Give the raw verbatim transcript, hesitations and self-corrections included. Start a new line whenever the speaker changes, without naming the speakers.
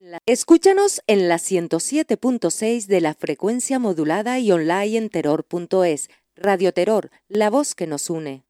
Escúchanos en la ciento siete punto seis de la frecuencia modulada y online en terror punto es. Radio Terror, la voz que nos une.